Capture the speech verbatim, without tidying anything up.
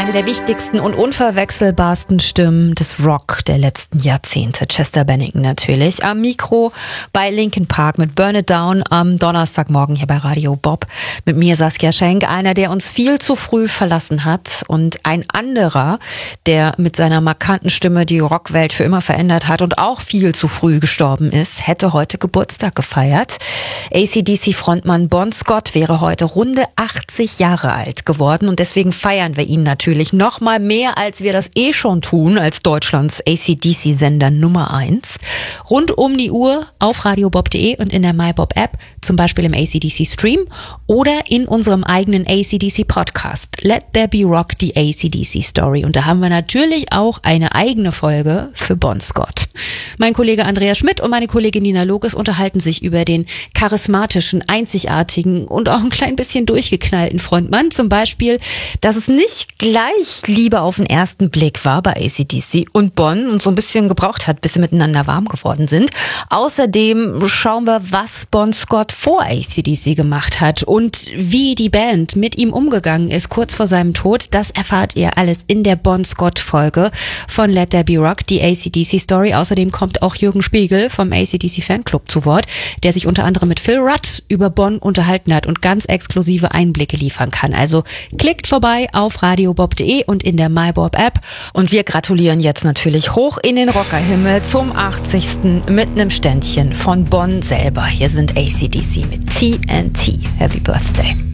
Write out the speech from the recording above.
Eine der wichtigsten und unverwechselbarsten Stimmen des Rock der letzten Jahrzehnte. Chester Bennington natürlich. Am Mikro bei Linkin Park mit Burn It Down am Donnerstagmorgen hier bei Radio Bob. Mit mir Saskia Schenk, einer, der uns viel zu früh verlassen hat, und ein anderer, der mit seiner markanten Stimme die Rockwelt für immer verändert hat und auch viel zu früh gestorben ist, hätte heute Geburtstag gefeiert. A C D C-Frontmann Bon Scott wäre heute runde achtzig Jahre alt geworden und deswegen feiern wir ihn natürlich noch mal mehr, als wir das eh schon tun, als Deutschlands A C D C-Sender Nummer eins. Rund um die Uhr auf radio bob punkt de und in der MyBob-App, zum Beispiel im A C D C-Stream oder in unserem eigenen A C D C-Podcast. Let There Be Rock, die A C D C-Story. Und da haben wir natürlich auch eine eigene Folge für Bon Scott. Mein Kollege Andreas Schmidt und meine Kollegin Nina Loges unterhalten sich über den charismatischen, einzigartigen und auch ein klein bisschen durchgeknallten Frontmann. Zum Beispiel, dass es nicht gleich Liebe auf den ersten Blick war bei A C D C und Bon und so ein bisschen gebraucht hat, bis sie miteinander warm geworden sind. Außerdem schauen wir, was Bon Scott vor A C D C gemacht hat und wie die Band mit ihm umgegangen ist kurz vor seinem Tod. Das erfahrt ihr alles in der Bon Scott-Folge von Let There Be Rock, die A C D C-Story. Außerdem kommt auch Jürgen Spiegel vom A C D C-Fanclub zu Wort, der sich unter anderem mit Phil Rudd über Bon unterhalten hat und ganz exklusive Einblicke liefern kann. Also klickt vorbei auf radio bob punkt de und in der MyBob-App. Und wir gratulieren jetzt natürlich hoch in den Rockerhimmel zum achtzigsten mit einem Ständchen von Bon selber. Hier sind A C D C mit T N T. Happy Birthday.